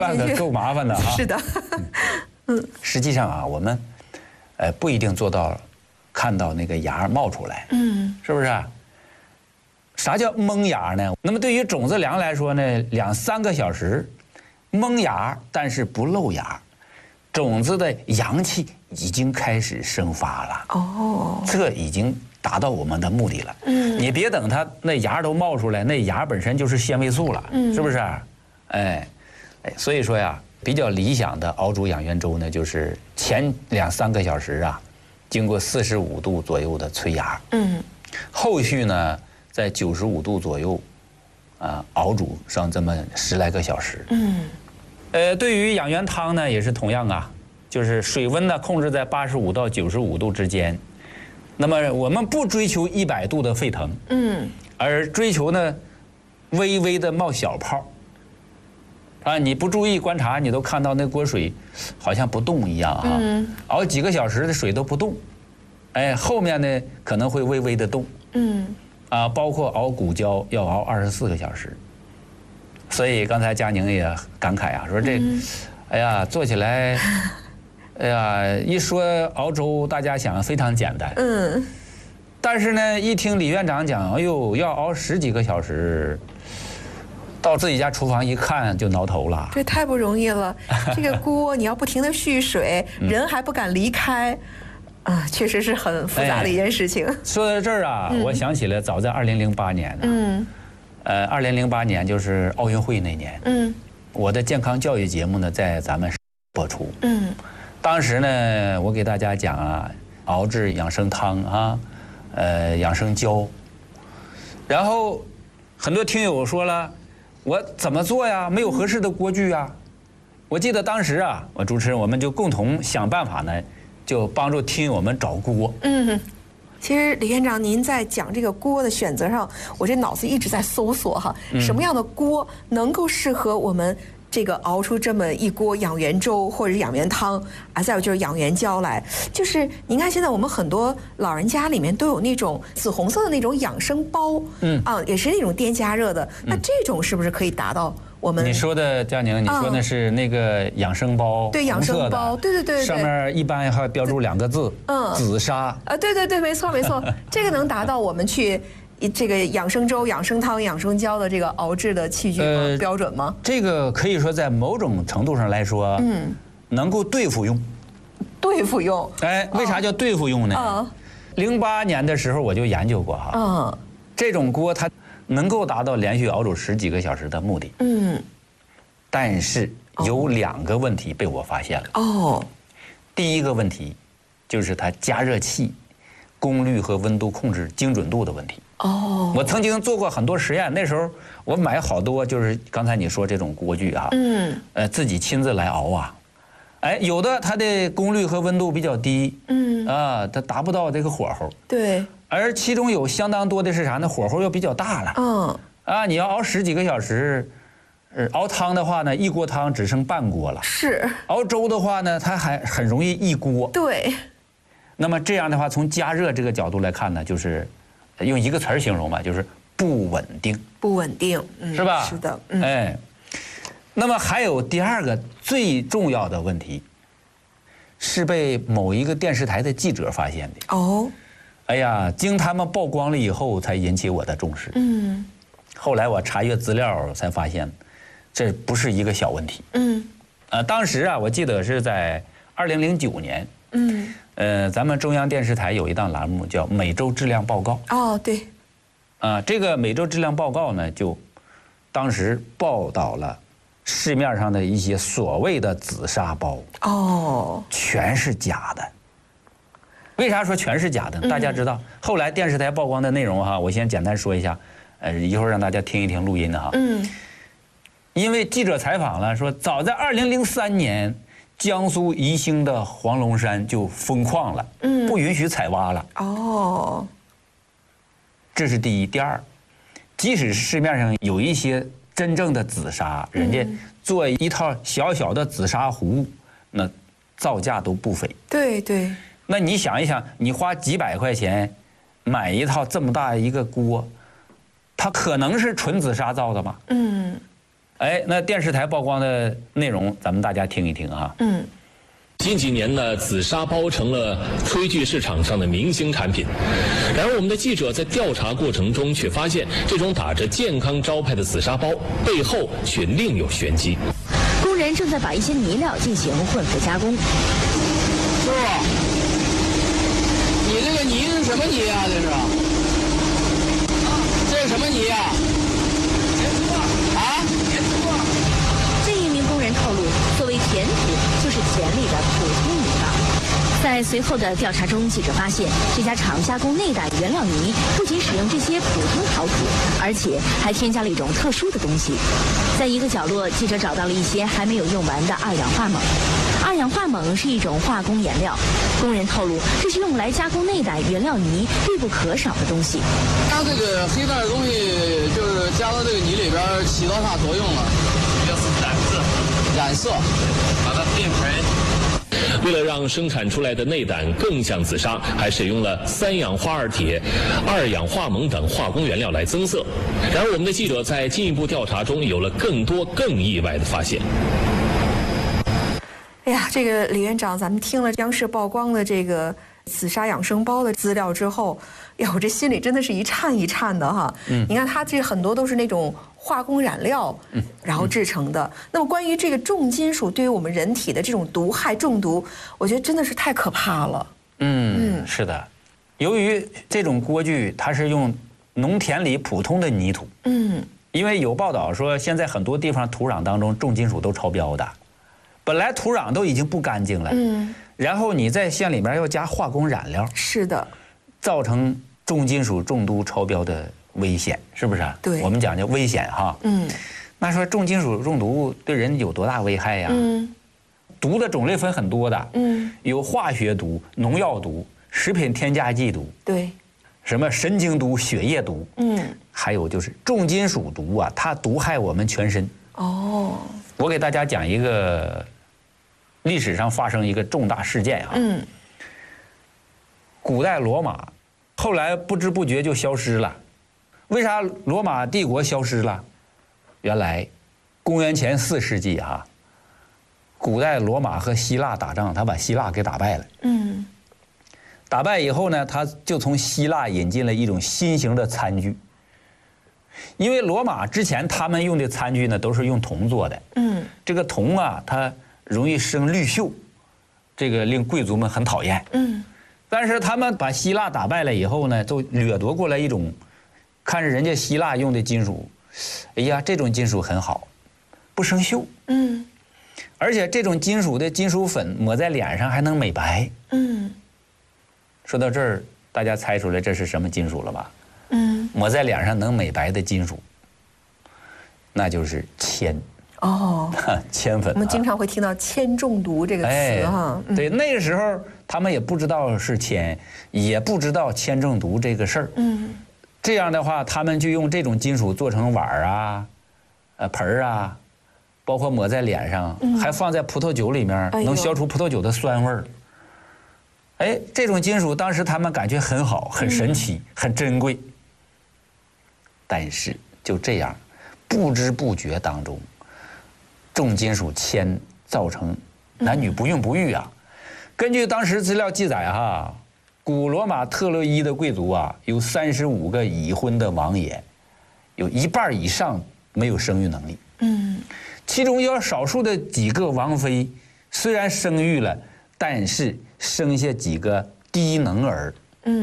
办可够麻烦的啊。 是的， 实际上啊，我们不一定做到看到那个芽冒出来，是不是啊？啥叫萌芽呢？那么对于种子粮来说呢，2、3个小时萌芽，但是不露芽，种子的阳气已经开始生发了。哦，这已经达到我们的目的了。你别等它那芽都冒出来，那芽本身就是纤维素了，是不是？所以说呀，比较理想的熬煮养元粥呢，就是前2、3个小时啊，经过45度左右的催芽，后续呢在95度左右，熬煮上这么10来个小时，对于养元汤呢，也是同样啊，就是水温呢控制在85到95度之间。那么我们不追求100度的沸腾，而追求呢微微的冒小泡。你不注意观察，你都看到那锅水好像不动一样啊。熬几个小时的水都不动，后面呢可能会微微的动。包括熬谷胶要熬24个小时。所以刚才佳宁也感慨啊，说这，做起来，一说熬粥，大家想非常简单。但是呢，一听李院长讲，要熬10几个小时。到自己家厨房一看就挠头了， 这太不容易了。这个锅你要不停的蓄水，人还不敢离开，确实是很复杂的一件事情。 说到这儿啊，我想起来，早在2008年呢，2008年就是奥运会那年，我的健康教育节目呢在咱们播出，当时呢我给大家讲啊，熬制养生汤啊，养生胶，然后很多听友说了。我怎么做呀？没有合适的锅具啊！我记得当时啊，我主持人我们就共同想办法呢，就帮助听友们找锅。 其实李院长您在讲这个锅的选择上，我这脑子一直在搜索哈，什么样的锅能够适合我们这个熬出这么一锅养元粥或者是养元汤再有就是养元胶来。就是您看现在我们很多老人家里面都有那种紫红色的那种养生包，也是那种电加热的。那这种是不是可以达到我们？ 你说的佳宁，你说的是那个养生包， 对，养生包，对， 上面一般还标注2个字，紫砂。 对，没错，这个能达到我们去。这个养生粥、养生汤、养生胶的这个熬制的器具标准吗？ 这个可以说在某种程度上来说，能够对付用。 对付用？ 为啥叫对付用呢？08年的时候我就研究过哈，这种锅它能够达到连续熬煮10几个小时的目的。但是有2个问题被我发现了。第一个问题就是它加热器功率和温度控制精准度的问题。我曾经做过很多实验，那时候我买好多就是刚才你说这种锅具啊，自己亲自来熬啊，有的它的功率和温度比较低，它达不到这个火候， 对， 而其中有相当多的是啥呢？火候又比较大了，你要熬10几个小时，熬汤的话呢，一锅汤只剩半锅了， 是， 熬粥的话呢，它还很容易一锅， 对， 那么这样的话，从加热这个角度来看呢，就是用一个词儿形容吧，就是不稳定。 不稳定， 是吧？ 是的， 那么还有第2个最重要的问题，是被某一个电视台的记者发现的。经他们曝光了以后，才引起我的重视。后来我查阅资料才发现，这不是一个小问题。当时啊，我记得是在2009年。咱们中央电视台有一档栏目叫每周质量报告。 对。 这个每周质量报告呢，就当时报道了市面上的一些所谓的紫砂包，全是假的。为啥说全是假的？大家知道，后来电视台曝光的内容哈，我先简单说一下，一会儿让大家听一听录音哈。因为记者采访了，说早在2003年。江苏宜兴的黄龙山就封矿了，不允许采挖了。这是第一。第2，即使市面上有一些真正的紫砂，人家做一套小小的紫砂壶，那造价都不菲。 对。 那你想一想，你花几百块钱买一套这么大一个锅，它可能是纯紫砂造的吗？ 哎，那电视台曝光的内容，咱们大家听一听啊。 近几年呢，紫砂包成了炊具市场上的明星产品。然而，我们的记者在调查过程中却发现，这种打着健康招牌的紫砂包背后却另有玄机。 工人正在把一些泥料进行混合加工。 师傅，你这个泥是什么泥啊？这是？这是什么泥啊？ 这一名工人透露，所谓填土就是田里的普通泥巴。在随后的调查中，记者发现这家厂加工内胆原料泥不仅使用这些普通陶土，而且还添加了一种特殊的东西。在一个角落，记者找到了一些还没有用完的二氧化锰。二氧化锰是一种化工颜料，工人透露，这是用来加工内胆原料泥必不可少的东西。 它这个黑色的东西就是加到这个泥里边，起到啥作用了？ 就是染色， 染色， 把它变白。为了让生产出来的内胆更像紫砂，还使用了3氧化二铁、2氧化锰等化工原料来增色。然而，我们的记者在进一步调查中有了更多更意外的发现。 哎呀，这个李院长，咱们听了央视曝光的这个紫砂养生包的资料之后，哎呀，我这心里真的是一颤一颤的哈。你看它这很多都是那种化工染料，然后制成的。那么关于这个重金属对于我们人体的这种毒害中毒，我觉得真的是太可怕了。 是的，由于这种锅具它是用农田里普通的泥土，因为有报道说现在很多地方土壤当中重金属都超标的。本来土壤都已经不干净了，然后你在馅里面要加化工染料， 是的， 造成重金属中毒超标的危险，是不是？ 对， 我们讲究危险哈。那说重金属中毒对人有多大危害呀？毒的种类分很多的，有化学毒、农药毒、食品添加剂毒， 对， 什么神经毒、血液毒，还有就是重金属毒啊，它毒害我们全身。我给大家讲一个历史上发生一个重大事件啊。古代罗马后来不知不觉就消失了。为啥罗马帝国消失了？原来公元前4世纪哈，古代罗马和希腊打仗，他把希腊给打败了。打败以后呢，他就从希腊引进了一种新型的餐具。因为罗马之前他们用的餐具呢都是用铜做的，这个铜啊它容易生绿锈，这个令贵族们很讨厌，但是他们把希腊打败了以后呢，就掠夺过来一种，看着人家希腊用的金属，哎呀，这种金属很好，不生锈，而且这种金属的金属粉抹在脸上还能美白，说到这儿，大家猜出来这是什么金属了吧？抹在脸上能美白的金属，那就是铅。铅粉。 我们经常会听到铅中毒这个词哈。 对，那个时候他们也不知道是铅，也不知道铅中毒这个事儿。这样的话，他们就用这种金属做成碗啊、盆啊，包括抹在脸上，还放在葡萄酒里面，能消除葡萄酒的酸味儿。哎，这种金属当时他们感觉很好、很神奇、很珍贵。但是就这样，不知不觉当中，重金属铅造成男女不孕不育啊。根据当时资料记载哈，古罗马特洛伊的贵族啊，有35个已婚的王爷，有一半以上没有生育能力。其中有少数的几个王妃虽然生育了，但是生下几个低能儿。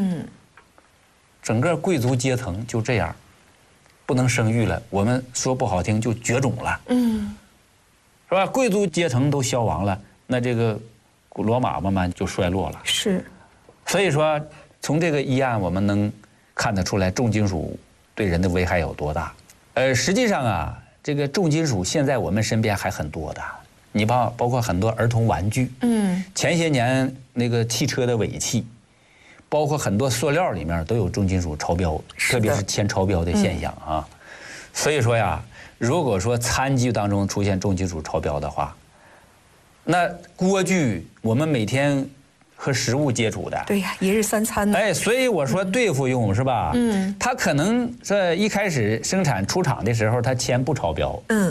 整个贵族阶层就这样。不能生育了，我们说不好听就绝种了，是吧？贵族阶层都消亡了，那这个罗马慢慢就衰落了。 是， 所以说从这个议案我们能看得出来重金属对人的危害有多大。实际上啊，这个重金属现在我们身边还很多的，你包括很多儿童玩具，前些年那个汽车的尾气。包括很多塑料里面都有重金属超标，特别是铅超标的现象啊。所以说呀，如果说餐具当中出现重金属超标的话，那锅具我们每天和食物接触的， 对呀，一日三餐的。 所以我说对付用是吧？它可能这一开始生产出厂的时候它铅不超标，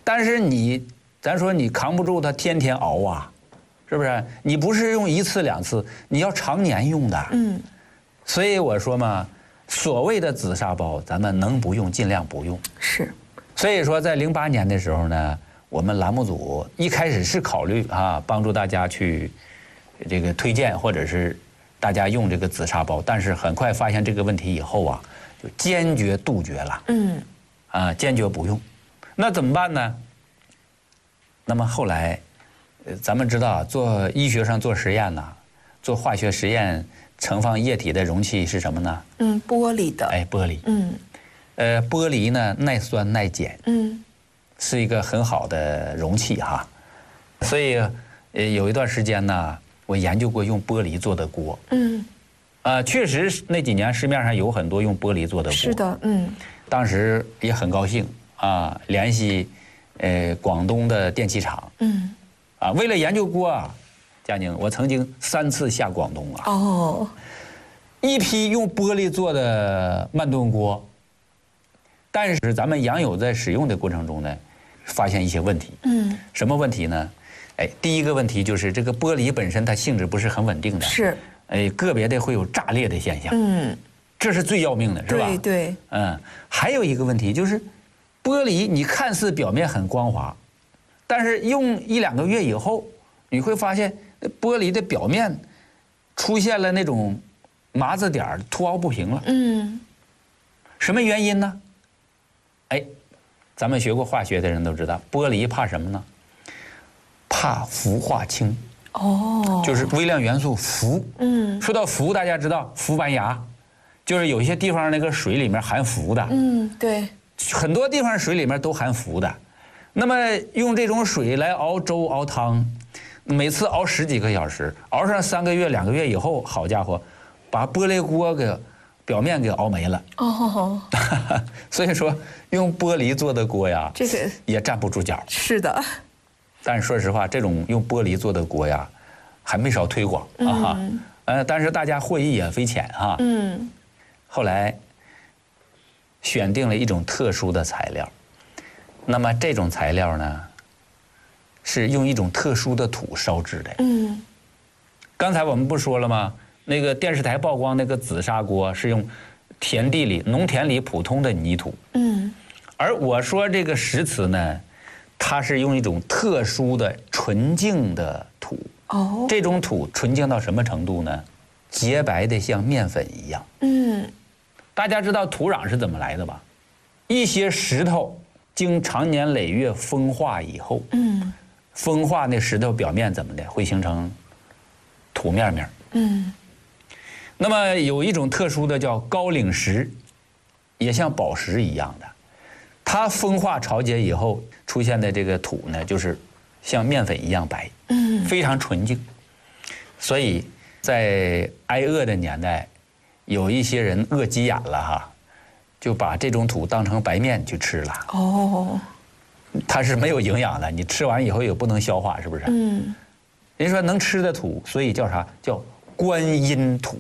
但是咱说你扛不住它天天熬啊，是不是？你不是用1次2次，你要常年用的。所以我说嘛，所谓的紫砂包，咱们能不用尽量不用。 是。 所以说，在08年的时候呢，我们栏目组一开始是考虑帮助大家去这个推荐或者是大家用这个紫砂包，但是很快发现这个问题以后啊，就坚决杜绝了。坚决不用。那怎么办呢？那么后来，咱们知道做医学上做实验呢，做化学实验盛放液体的容器是什么呢？ 玻璃的。 玻璃。玻璃呢耐酸耐碱。是一个很好的容器哈。所以有一段时间呢，我研究过用玻璃做的锅。确实那几年市面上有很多用玻璃做的锅。 是的。 当时也很高兴联系广东的电器厂。为了研究锅啊，佳宁，我曾经3次下广东啊。一批用玻璃做的慢炖锅，但是咱们养友在使用的过程中呢，发现一些问题。什么问题呢？第一个问题就是这个玻璃本身它性质不是很稳定的。 是。 个别的会有炸裂的现象。这是最要命的，是吧？ 对。 还有一个问题就是，玻璃你看似表面很光滑，但是用1、2个月以后，你会发现玻璃的表面出现了那种麻子点凸凹不平了。什么原因呢？咱们学过化学的人都知道，玻璃怕什么呢？怕氟化氢。就是微量元素氟。说到氟，大家知道氟板牙，就是有些地方那个水里面含氟的。 对。 很多地方水里面都含氟的。那么用这种水来熬粥熬汤，每次熬10几个小时，熬上3个月2个月以后，好家伙，把玻璃锅给表面给熬没了。所以说用玻璃做的锅呀，这个也站不住脚。 是的。 但是说实话，这种用玻璃做的锅呀，还没少推广但是大家获益也匪浅后来选定了一种特殊的材料，那么这种材料呢，是用一种特殊的土烧制的。刚才我们不说了吗？那个电视台曝光那个紫砂锅是用农田里普通的泥土。而我说这个石瓷呢，它是用一种特殊的纯净的土。这种土纯净到什么程度呢？洁白的像面粉一样。大家知道土壤是怎么来的吧？一些石头经长年累月风化以后，风化那石头表面怎么的，会形成土面面。那么有一种特殊的叫高岭石，也像宝石一样的，它风化潮解以后出现的这个土呢，就是像面粉一样白，非常纯净。所以在挨饿的年代，有一些人饿急眼了就把这种土当成白面去吃了。它是没有营养的，你吃完以后也不能消化，是不是？人说能吃的土，所以叫啥？叫观音土。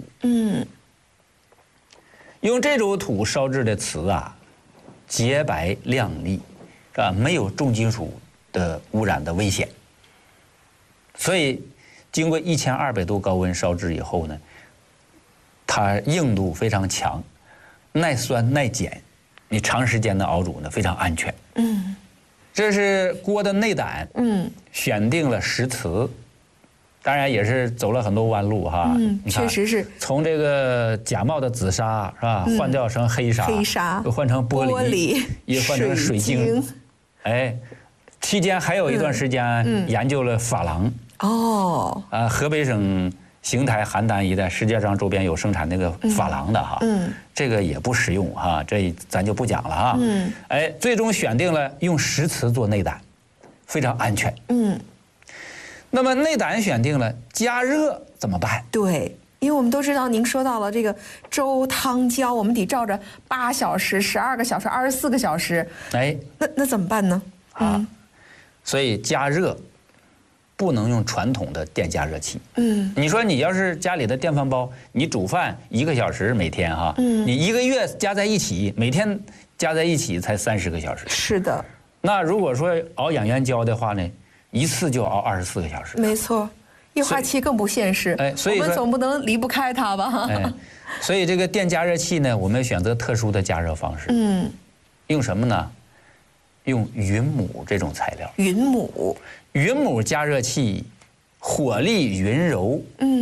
用这种土烧制的瓷洁白亮丽，没有重金属的污染的危险。所以经过1200度高温烧制以后呢，它硬度非常强，耐酸耐碱，你长时间的熬煮呢非常安全。这是锅的内胆。选定了石瓷。当然也是走了很多弯路确实是从这个假冒的紫砂是吧，换掉成黑砂，又换成玻璃，也换成水晶。期间还有一段时间研究了珐琅。河北省邢台邯郸一带，世界上周边有生产那个珐琅的这个也不实用这咱就不讲了最终选定了用石瓷做内胆，非常安全。那么内胆选定了，加热怎么办？ 对，因为我们都知道您说到了这个粥汤浇，我们得照着8小时、12个小时、24个小时。那怎么办呢？ 所以加热不能用传统的电加热器。你说你要是家里的电饭煲，你煮饭1个小时每天你1个月加在一起，每天加在一起才30个小时。 是的。 那如果说熬养元胶的话呢，一次就熬24个小时。 没错，液化气更不现实。 所以我们总不能离不开它吧？ 所以这个电加热器呢，我们选择特殊的加热方式。用什么呢？用云母这种材料。云母加热器，火力匀柔。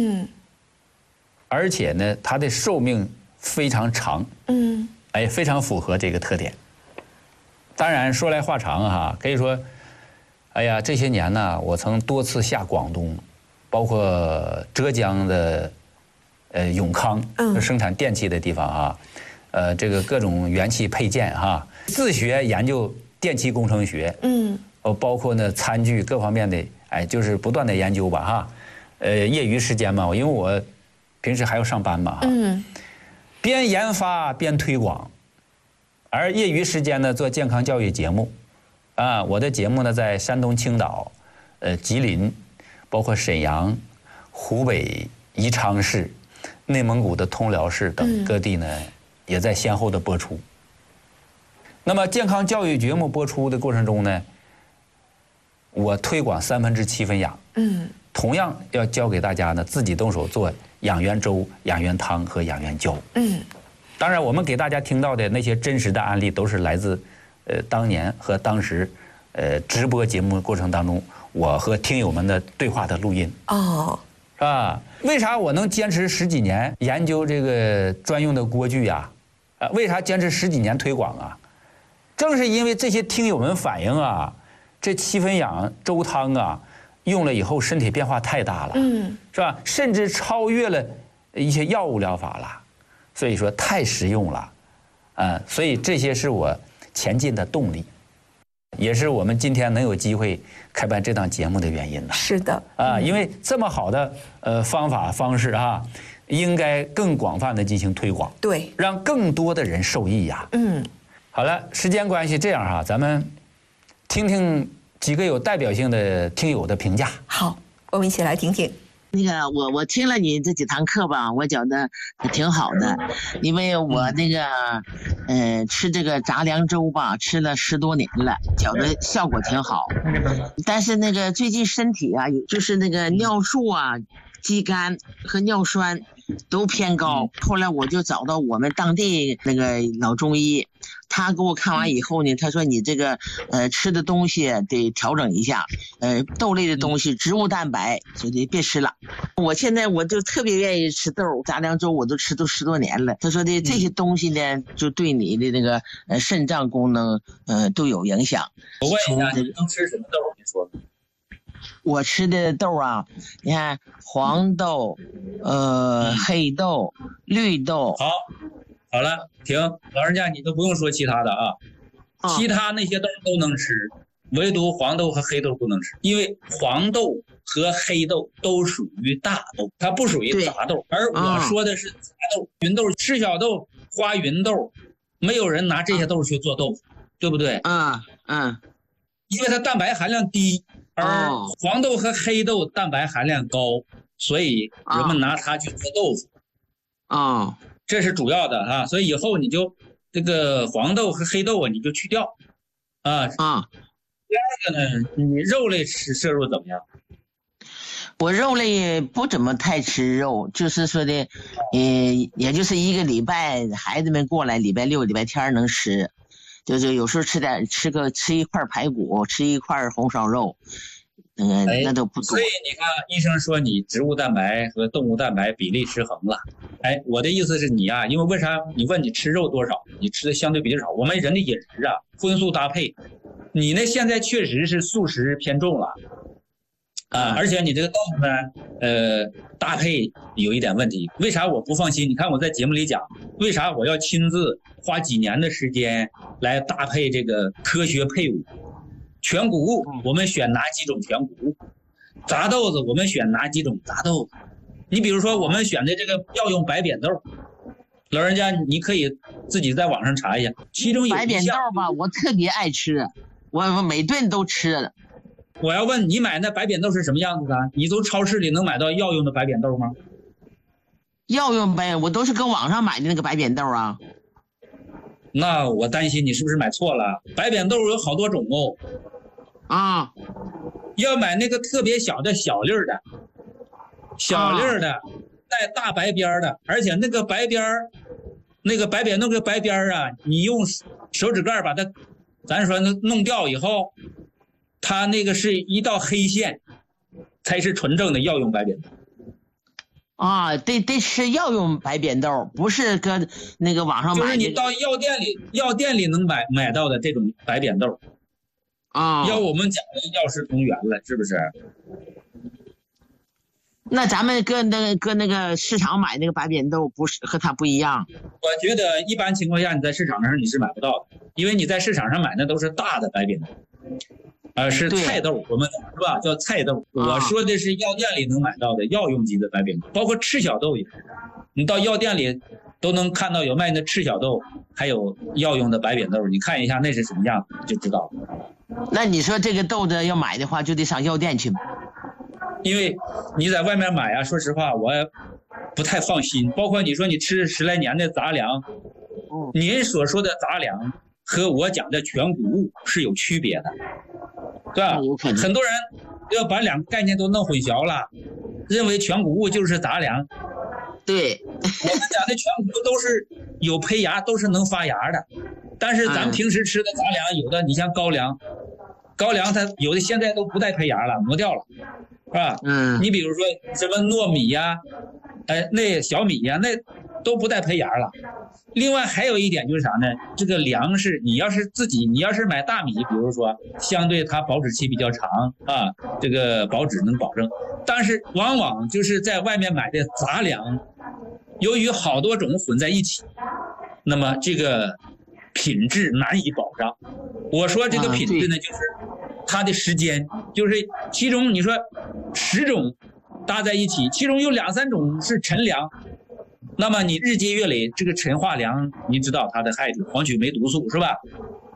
而且呢，它的寿命非常长。非常符合这个特点。当然说来话长哈，可以说，哎呀，这些年呢，我曾多次下广东，包括浙江的永康，生产电器的地方啊，这个各种元器配件哈，自学研究电气工程学，包括呢餐具各方面的，就是不断的研究吧哈，业余时间嘛，因为我平时还要上班嘛哈，边研发边推广。而业余时间呢，做健康教育节目，我的节目呢在山东青岛、吉林，包括沈阳、湖北宜昌市、内蒙古的通辽市等各地呢，也在先后的播出。那么健康教育节目播出的过程中呢，我推广7分养，同样要教给大家呢自己动手做养元粥、养元汤和养元胶。当然，我们给大家听到的那些真实的案例，都是来自，当年和当时，直播节目过程当中，我和听友们的对话的录音。是吧？为啥我能坚持10几年研究这个专用的锅具呀？为啥坚持10几年推广啊？正是因为这些听友们反映啊，这7分养粥汤啊，用了以后身体变化太大了，是吧？甚至超越了一些药物疗法了。所以说太实用了，所以这些是我前进的动力，也是我们今天能有机会开办这档节目的原因呢。 是的， 因为这么好的方法方式啊，应该更广泛的进行推广， 对， 让更多的人受益呀。好了，时间关系，这样哈，咱们听听几个有代表性的听友的评价。 好，我们一起来听听。 那个我听了你这几堂课吧，我觉得挺好的，因为我那个吃这个杂粮粥吧，吃了10多年了，觉得效果挺好。但是那个最近身体啊，就是那个尿素啊、肌酐和尿酸都偏高。后来我就找到我们当地那个老中医，他给我看完以后呢，他说你这个吃的东西得调整一下，豆类的东西、植物蛋白就得别吃了。我现在我就特别愿意吃豆，杂粮粥我都吃都10多年了。他说的这些东西呢，就对你的那个肾脏功能都有影响。 我问一下，你能吃什么豆？你说。 我吃的豆啊，你看黄豆、黑豆、绿豆。 好了，停，老人家你都不用说其他的啊，其他那些豆都能吃，唯独黄豆和黑豆不能吃，因为黄豆和黑豆都属于大豆，它不属于杂豆。而我说的是杂豆、芸豆、赤小豆、花芸豆，没有人拿这些豆去做豆腐，对不对？因为它蛋白含量低，而黄豆和黑豆蛋白含量高，所以人们拿它去做豆腐。这是主要的啊，所以以后你就这个黄豆和黑豆啊，你就去掉啊。第二个呢，你肉类摄入怎么样？ 我肉类不怎么太吃肉，就是说的，也就是1个礼拜，孩子们过来，礼拜6、礼拜天能吃，就是有时候吃一块排骨，吃一块红烧肉。那都不多。所以你看，医生说你植物蛋白和动物蛋白比例失衡了。我的意思是你啊，因为为啥你问你吃肉多少，你吃的相对比较少。我们人的饮食啊，荤素搭配，你呢现在确实是素食偏重了，而且你这个豆腐呢，搭配有一点问题。为啥我不放心？你看我在节目里讲，为啥我要亲自花几年的时间来搭配这个科学配伍。全谷物我们选哪几种全谷物，杂豆子我们选哪几种杂豆子。你比如说我们选的这个药用白扁豆，老人家你可以自己在网上查一下，其中有白扁豆吧，我特别爱吃，我每顿都吃。我要问你买那白扁豆是什么样子的？你从超市里能买到药用的白扁豆吗？药用白，我都是搁网上买的那个白扁豆啊。 那我担心你是不是买错了？白扁豆有好多种哦。 啊， 要买那个特别小的小粒儿的，小粒儿的带大白边的，而且那个白边儿，那个白扁豆的白边儿啊，你用手指盖把它，咱说弄掉以后，它那个是一道黑线，才是纯正的药用白扁豆。 啊，得吃药用白扁豆，不是搁那个网上买。 就是你到药店里能买到的这种白扁豆。 啊， 要我们讲的药食同源了，是不是？ 那咱们搁那个市场买那个白扁豆，不是和它不一样？ 我觉得一般情况下你在市场上你是买不到的，因为你在市场上买那都是大的白扁豆，是菜豆，我们是吧？叫菜豆。我说的是药店里能买到的药用级的白扁豆，包括赤小豆也是，你到药店里都能看到有卖的赤小豆，还有药用的白扁豆，你看一下那是什么样就知道了。 那你说这个豆子要买的话，就得上药店去买。 因为你在外面买啊，说实话我不太放心。包括你说你吃10来年的杂粮，您所说的杂粮和我讲的全谷物是有区别的，对吧？很多人要把两个概念都弄混淆了，认为全谷物就是杂粮。 对， 我们讲的全谷物都是有胚芽，都是能发芽的。但是咱们平时吃的杂粮，有的你像高粱它有的现在都不带胚芽了，磨掉了，是吧？你比如说什么糯米呀，那小米呀，那都不带胚芽了。另外还有一点就是啥呢？这个粮食你要是买大米，比如说相对它保质期比较长啊，这个保质能保证。但是往往就是在外面买的杂粮，由于好多种混在一起，那么这个品质难以保障。我说这个品质呢，就是它的时间，就是其中你说10种搭在一起，其中有2、3种是陈粮，那么你日积月累，这个陈化粮，你知道它的害处，黄曲霉毒素是吧？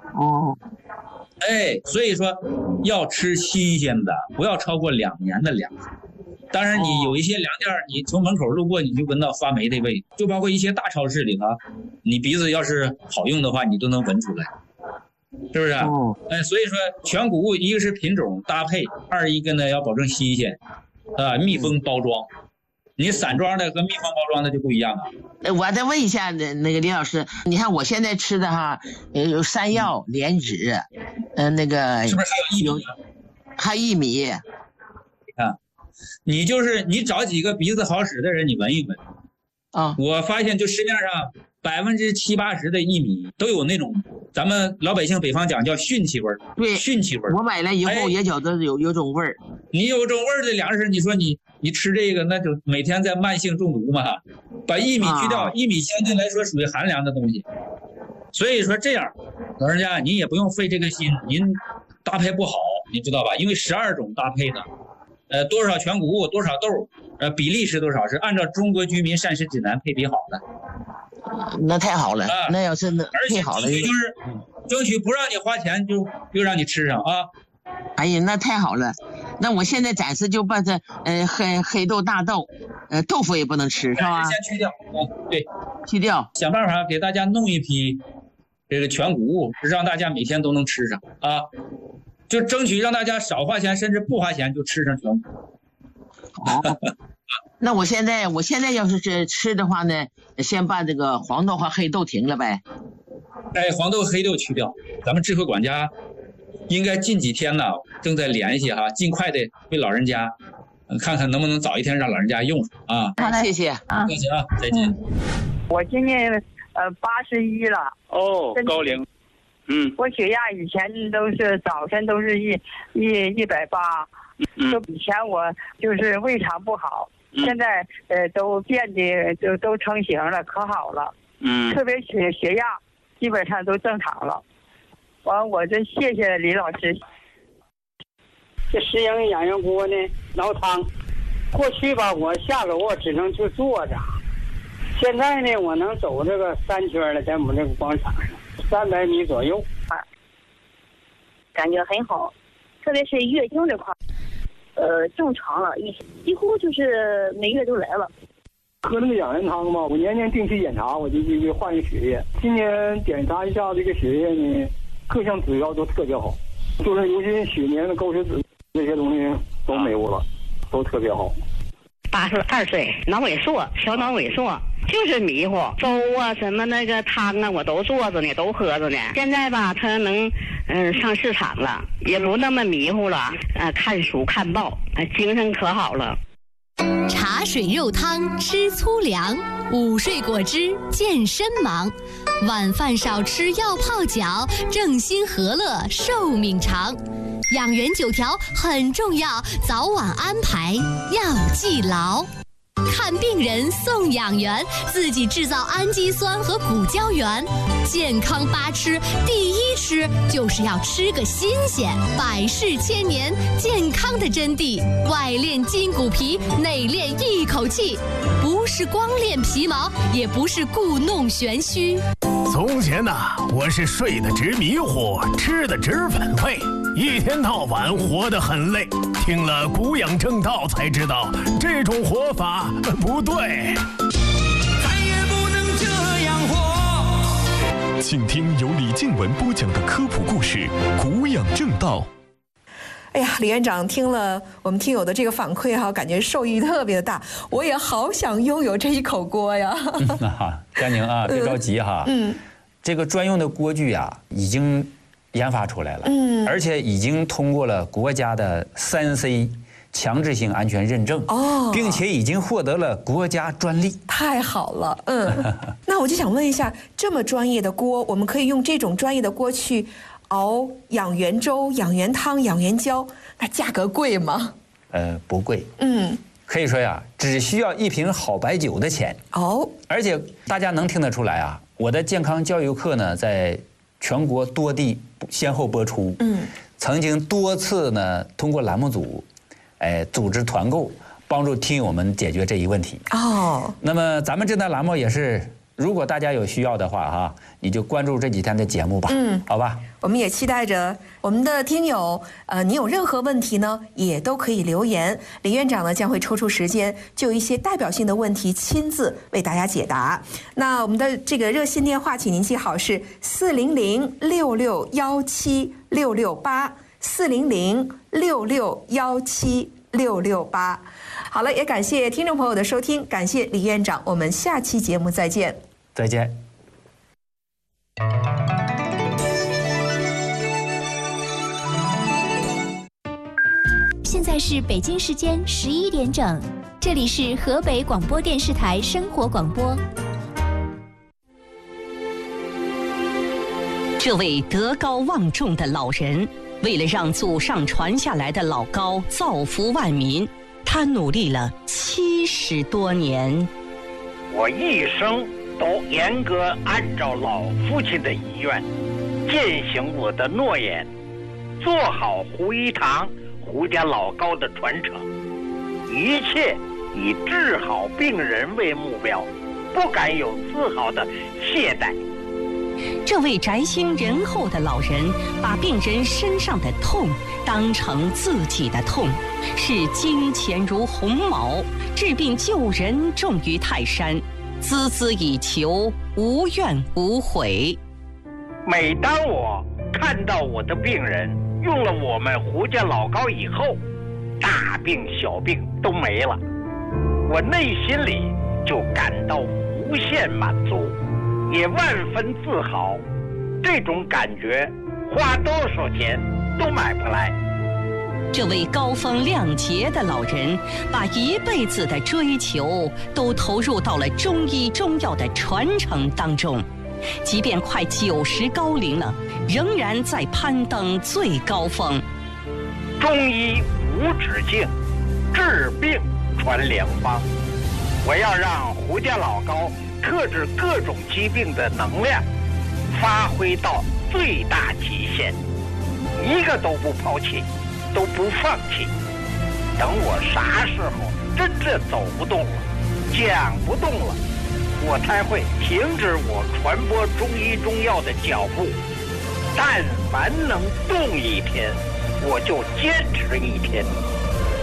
所以说要吃新鲜的，不要超过2年的粮食。当然你有一些粮店，你从门口路过你就闻到发霉的味，就包括一些大超市里你鼻子要是好用的话，你都能闻出来，是不是？所以说全谷物一个是品种搭配，二一个呢要保证新鲜，密封包装。你散装的和密封包装的就不一样了。 我再问一下那个李老师，你看我现在吃的有山药、莲子，那个是不是还有薏米？ 还有薏米。 你看，你找几个鼻子好使的人，你闻一闻。我发现就市面上70%、80%的薏米都有那种咱们老百姓北方讲叫熏气味。 对， 熏气味。 我买来以后也觉得有种味儿。 你有种味儿的粮食，你说你吃这个，那就每天在慢性中毒嘛。把薏米去掉，薏米相对来说属于寒凉的东西。所以说这样，老人家您也不用费这个心，您搭配不好，你知道吧？因为12种搭配的，多少全谷物，多少豆，比例是多少，是按照中国居民膳食指南配比好的。 那太好了，那要是配好了， 而且就是争取不让你花钱，就让你吃上啊。 哎呀，那太好了！那我现在暂时就把这黑豆、大豆，豆腐也不能吃，是吧？ 先去掉，对， 去掉， 想办法给大家弄一批这个全谷物，让大家每天都能吃上啊，就争取让大家少花钱，甚至不花钱就吃上全谷。 好，那我现在要是吃的话呢，先把这个黄豆和黑豆停了呗。 黄豆、黑豆去掉，咱们智慧管家应该近几天呢，正在联系尽快的为老人家，看看能不能早一天让老人家用上啊。 好嘞，谢谢啊，谢谢啊，再见。 我今年81了。 高龄。 我血压以前早晨都是180，就以前我就是胃肠不好，现在都变得都成型了，可好了。特别血压基本上都正常了。完，我真谢谢李老师。 这食营养元锅呢，熬汤。过去吧，我下楼我只能去坐着，现在呢，我能走这个3圈了，在我们这个广场上，300米左右， 感觉很好，特别是月经这块，正常了，几乎就是每月都来了。 喝那个养元汤嘛，我年年定期检查，我就换一血液。今年检查一下这个血液呢，各项指标都特别好，就是尤其血粘的高血脂这些东西都没有了，都特别好。 82岁，脑萎缩，小脑萎缩，就是迷糊。粥啊，什么那个汤啊，我都做着呢，都喝着呢。现在吧，他能上市场了，也不那么迷糊了。看书看报，精神可好了。 茶水肉汤吃粗粮，午睡果汁健身忙，晚饭少吃药泡脚，正心和乐寿命长。养元9条很重要，早晚安排要记牢。看病人送养元，自己制造氨基酸和骨胶原。健康8吃，第1吃就是要吃个新鲜。百世千年，健康的真谛，外练筋骨皮，内练一口气，不是光练皮毛，也不是故弄玄虚。 从前呐，我是睡得直迷糊，吃得直反胃，一天到晚活得很累。听了古养正道才知道，这种活法不对。 再也不能这样活。 请听由李静文播讲的科普故事《古养正道》。 哎呀，李院长听了我们听友的这个反馈哈，感觉受益特别的大，我也好想拥有这一口锅呀。 佳宁啊，别着急哈。这个专用的锅具啊，已经研发出来了，而且已经通过了国家的3C 强制性安全认证，并且已经获得了国家专利。 太好了，那我就想问一下，这么专业的锅，我们可以用这种专业的锅去熬养元粥、养元汤、养元胶，那价格贵吗？ 不贵，可以说呀，只需要1瓶好白酒的钱。而且大家能听得出来啊，我的健康教育课呢，在全国多地先后播出，曾经多次呢通过栏目组，组织团购，帮助听友们解决这一问题。那么咱们这档栏目也是，如果大家有需要的话哈，你就关注这几天的节目吧，好吧？ 我们也期待着我们的听友，你有任何问题呢，也都可以留言。李院长呢将会抽出时间，就一些代表性的问题亲自为大家解答。那我们的这个热线电话，请您记好是400-6617-668，400-6617-668。好了，也感谢听众朋友的收听，感谢李院长，我们下期节目再见。 再见。 现在是北京时间11点整，这里是河北广播电视台生活广播。 这位德高望重的老人，为了让祖上传下来的老高造福万民，他努力了70多年。 我一生都严格按照老父亲的遗愿，践行我的诺言，做好胡一堂胡家老高的传承，一切以治好病人为目标，不敢有丝毫的懈怠。 这位宅心仁厚的老人，把病人身上的痛当成自己的痛，视金钱如鸿毛，治病救人重于泰山，孜孜以求，无怨无悔。 每当我看到我的病人用了我们胡家老高以后，大病小病都没了，我内心里就感到无限满足，也万分自豪。这种感觉花多少钱都买不来。 这位高风亮节的老人，把一辈子的追求都投入到了中医中药的传承当中，即便快90高龄了，仍然在攀登最高峰。 中医无止境，治病传良方。我要让胡家老高克制各种疾病的能量发挥到最大极限，一个都不抛弃，都不放弃。等我啥时候真正走不动了，讲不动了，我才会停止我传播中医中药的脚步。但凡能动一天，我就坚持一天。 这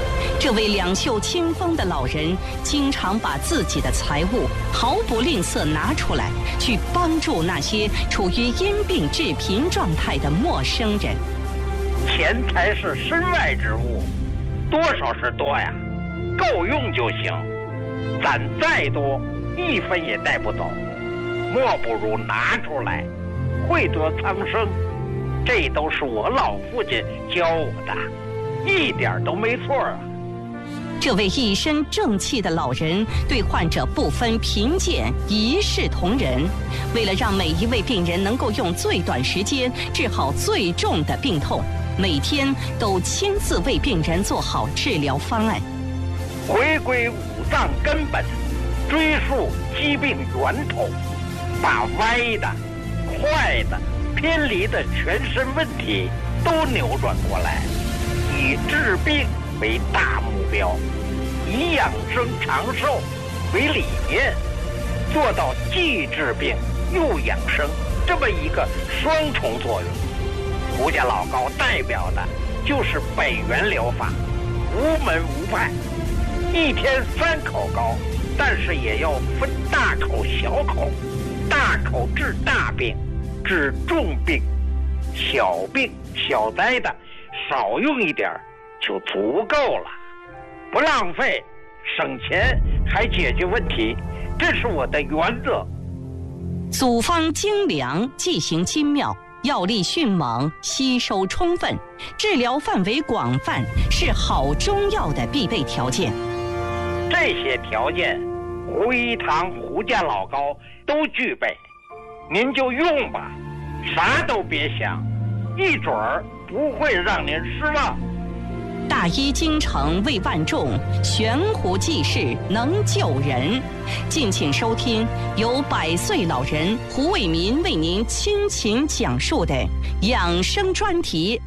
这位两袖清风的老人，经常把自己的财物毫不吝啬拿出来，去帮助那些处于因病致贫状态的陌生人。 钱财是身外之物，多少是多呀，够用就行。攒再多，一分也带不走，莫不如拿出来，惠得苍生。这都是我老父亲教我的，一点都没错啊。 这位一身正气的老人对患者不分贫贱，一视同仁。为了让每一位病人能够用最短时间治好最重的病痛，每天都亲自为病人做好治疗方案。 回归五脏根本，追溯疾病源头，把歪的、坏的、偏离的全身问题都扭转过来，以治病为大目标，以养生长寿为理念，做到既治病又养生这么一个双重作用。胡家老高代表的就是北元疗法，无门无派，一天3口膏，但是也要分大口小口，大口治大病，治重病，小病小灾的少用一点就足够了，不浪费，省钱还解决问题，这是我的原则。 组方精良，剂型精妙，药力迅猛，吸收充分，治疗范围广泛，是好中药的必备条件。 这些条件，胡一堂胡家老高都具备，您就用吧，啥都别想，一准儿不会让您失望。 大医精诚为万众，悬壶济世能救人。敬请收听由100岁老人胡伟民为您倾情讲述的养生专题。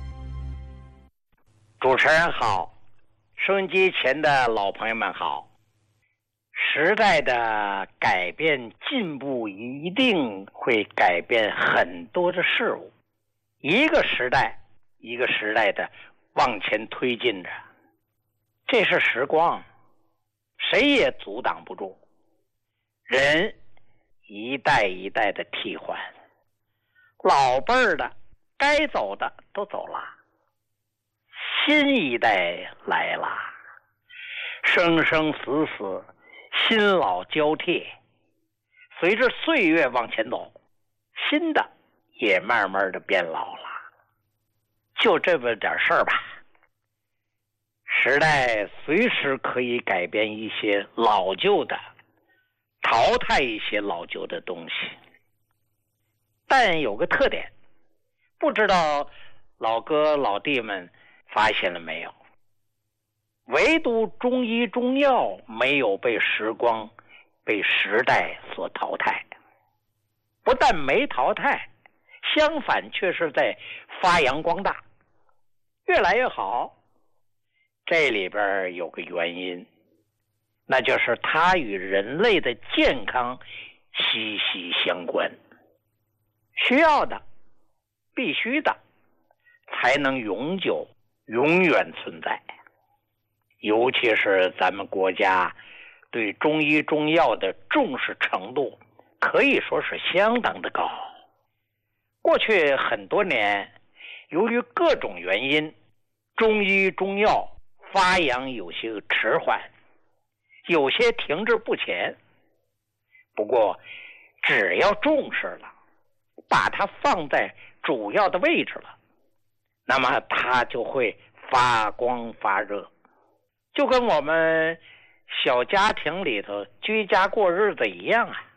主持人好，收音机前的老朋友们好。时代的改变进步一定会改变很多的事物，一个时代一个时代的往前推进着，这是时光，谁也阻挡不住。人一代一代的替换，老辈儿的该走的都走了，新一代来了，生生死死，新老交替，随着岁月往前走，新的也慢慢的变老了，就这么点事儿吧。时代随时可以改变一些老旧的，淘汰一些老旧的东西，但有个特点，不知道老哥老弟们发现了没有，唯独中医中药没有被时光被时代所淘汰，不但没淘汰，相反却是在发扬光大，越来越好。这里边有个原因，那就是它与人类的健康息息相关，需要的必须的才能永久永远存在。尤其是咱们国家对中医中药的重视程度可以说是相当的高。过去很多年，由于各种原因，中医中药发扬有些迟缓，有些停滞不前。不过只要重视了，把它放在主要的位置了，那么它就会发光发热，就跟我们小家庭里头居家过日子一样啊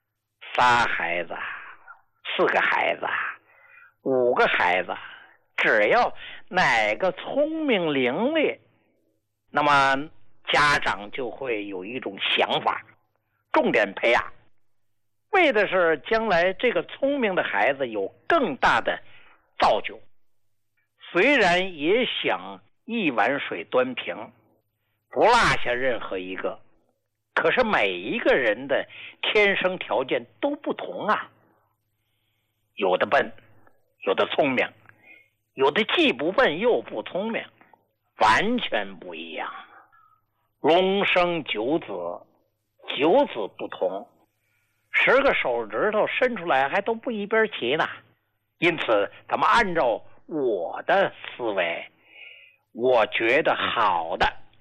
，3孩子4个孩子5个孩子，只要哪个聪明伶俐，那么家长就会有一种想法，重点培养，为的是将来这个聪明的孩子有更大的造就。虽然也想一碗水端平，不落下任何一个，可是每一个人的天生条件都不同啊，有的笨，有的聪明，有的既不笨又不聪明， 完全不一样。龙生九子，九子不同，10个手指头伸出来还都不一边齐呢。因此他们按照我的思维，我觉得好的